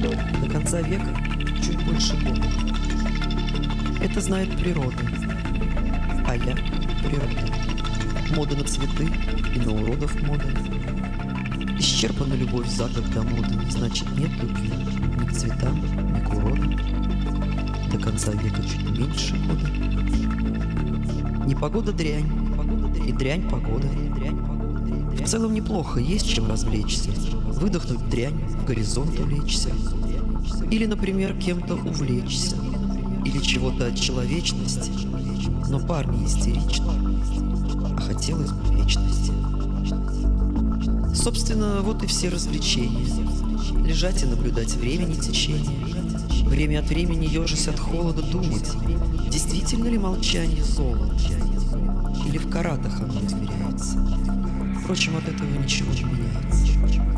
До конца века чуть больше года. Это знает природа, а я природа. Мода на цветы и на уродов мода. Исчерпана любовь за год до моды, значит нет любви ни к цветам, ни к уродам. До конца века чуть меньше года. Непогода дрянь, и дрянь погода. В целом неплохо, есть чем развлечься. Выдохнуть дрянь, в горизонт улечься. Или, например, кем-то увлечься. Или чего-то от человечности. Но парни истеричны, а хотелось бы вечности. Собственно, вот и все развлечения. Лежать и наблюдать времени течение. Время от времени, ежась от холода, думать, действительно ли молчание золото, или в каратах оно измеряется. Впрочем, от этого ничего не меняется.